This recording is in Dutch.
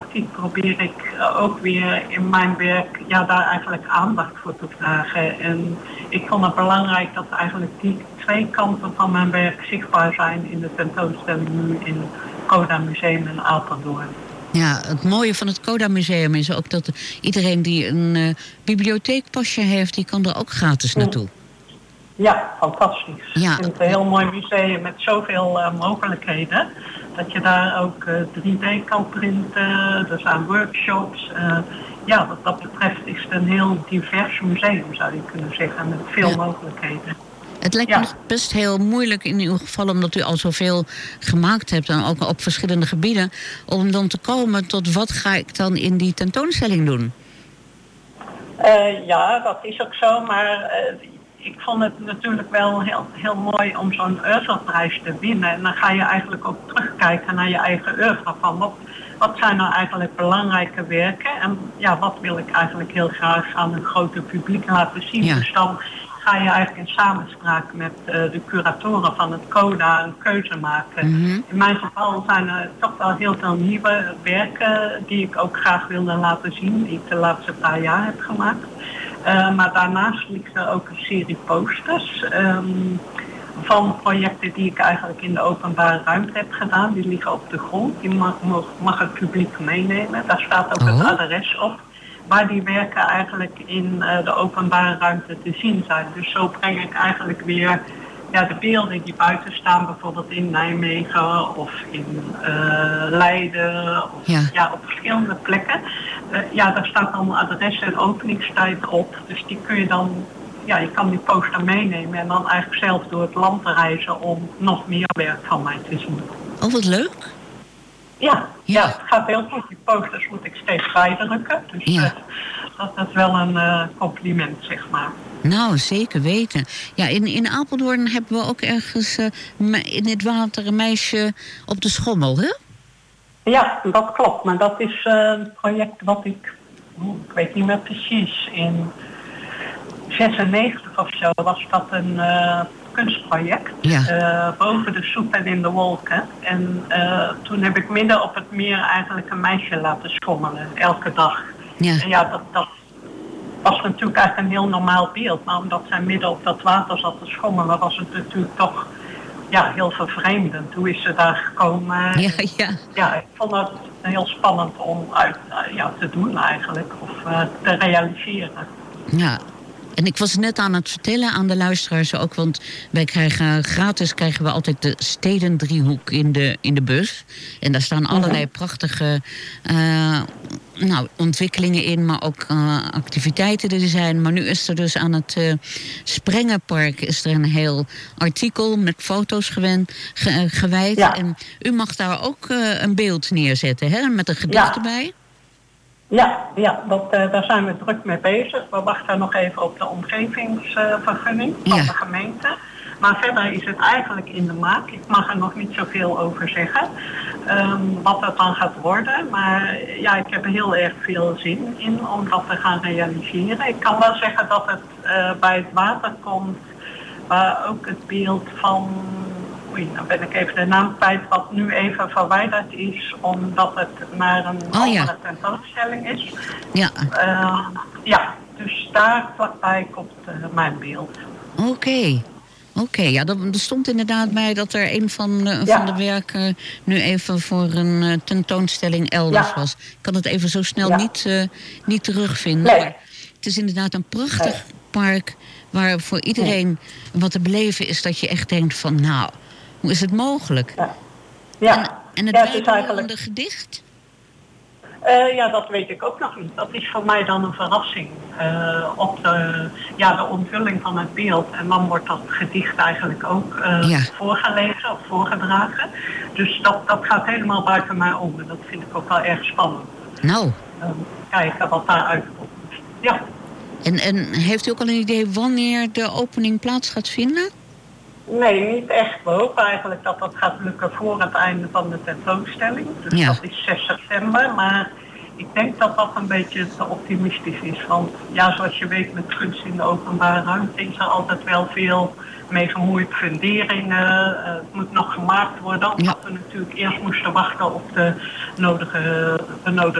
problematiek probeer ik ook weer in mijn werk daar eigenlijk aandacht voor te vragen. En ik vond het belangrijk dat eigenlijk die twee kanten van mijn werk zichtbaar zijn in de tentoonstelling nu in Coda Museum in Apeldoorn. Ja, het mooie van het Coda Museum is ook dat iedereen die een bibliotheekpasje heeft, die kan er ook gratis naartoe. Ja, fantastisch. Ja. Ik vind het een heel mooi museum met zoveel mogelijkheden. Dat je daar ook 3D kan printen, er zijn workshops. Wat dat betreft is het een heel divers museum, zou je kunnen zeggen, met veel mogelijkheden. Het lijkt me best heel moeilijk in uw geval, omdat u al zoveel gemaakt hebt en ook op verschillende gebieden, om dan te komen tot wat ga ik dan in die tentoonstelling doen? Dat is ook zo, maar ik vond het natuurlijk wel heel mooi om zo'n oeuvreprijs te winnen. En dan ga je eigenlijk ook terugkijken naar je eigen oeuvre van wat zijn nou eigenlijk belangrijke werken en wat wil ik eigenlijk heel graag aan een groter publiek laten zien. Ja. Dus dan ga je eigenlijk in samenspraak met de curatoren van het Coda een keuze maken. Mm-hmm. In mijn geval zijn er toch wel heel veel nieuwe werken die ik ook graag wilde laten zien, die ik de laatste paar jaar heb gemaakt. Maar daarnaast ligt er ook een serie posters van projecten die ik eigenlijk in de openbare ruimte heb gedaan. Die liggen op de grond, die mag het publiek meenemen. Daar staat ook het adres op waar die werken eigenlijk in de openbare ruimte te zien zijn. Dus zo breng ik eigenlijk weer de beelden die buiten staan, bijvoorbeeld in Nijmegen of in Leiden of op verschillende plekken. Daar staat dan adres en openingstijd op. Dus die kun je dan, je kan die poster meenemen en dan eigenlijk zelf door het land te reizen om nog meer werk van mij te zien. Oh, wat leuk. Ja, het gaat heel goed. Die posters moet ik steeds bijdrukken. Dus dat is wel een compliment, zeg maar. Nou, zeker weten. Ja, in Apeldoorn hebben we ook ergens in het water een meisje op de schommel, hè? Ja, dat klopt. Maar dat is een project wat ik weet niet meer precies, in 96 of zo was dat een kunstproject. Boven de soep en in de wolken. En toen heb ik midden op het meer eigenlijk een meisje laten schommelen, elke dag. Ja. En dat was natuurlijk eigenlijk een heel normaal beeld. Maar omdat zij midden op dat water zat te schommelen, was het natuurlijk toch heel vervreemdend. Hoe is ze daar gekomen? Ja, ik vond het heel spannend om te doen eigenlijk. Of te realiseren. Ja. En ik was net aan het vertellen aan de luisteraars ook, want wij krijgen we altijd de Stedendriehoek in de bus. En daar staan allerlei prachtige ontwikkelingen in, maar ook activiteiten die er zijn. Maar nu is er dus aan het Sprengenpark is er een heel artikel met foto's gewijd. Ja. En u mag daar ook een beeld neerzetten, hè? Met een gedicht erbij. Ja, daar zijn we druk mee bezig. We wachten nog even op de omgevingsvergunning van de gemeente. Maar verder is het eigenlijk in de maak. Ik mag er nog niet zoveel over zeggen wat het dan gaat worden. Maar ik heb er heel erg veel zin in om dat te gaan realiseren. Ik kan wel zeggen dat het bij het water komt, waar ook het beeld van, nou ben ik even de naam kwijt, wat nu even verwijderd is, omdat het naar een andere tentoonstelling is. Dus daar vlakbij komt mijn beeld. Oké, er stond inderdaad bij dat er een van de werken nu even voor een tentoonstelling elders was. Ik kan het even zo snel niet terugvinden. Nee. Maar het is inderdaad een prachtig park waar voor iedereen wat te beleven is, dat je echt denkt van, nou, hoe is het mogelijk? En het bijbehorende gedicht? Dat weet ik ook nog niet. Dat is voor mij dan een verrassing op de onthulling van het beeld. En dan wordt dat gedicht eigenlijk ook voorgelezen of voorgedragen. Dus dat gaat helemaal buiten mij om. En dat vind ik ook wel erg spannend. Nou. Kijken wat daaruit komt. Ja. En heeft u ook al een idee wanneer de opening plaats gaat vinden? Nee, niet echt. We hopen eigenlijk dat dat gaat lukken voor het einde van de tentoonstelling. Dus dat is 6 september. Maar ik denk dat dat een beetje te optimistisch is. Want zoals je weet met kunst in de openbare ruimte is er altijd wel veel mee gemoeid. Funderingen, het moet nog gemaakt worden. Omdat we natuurlijk eerst moesten wachten op de nodige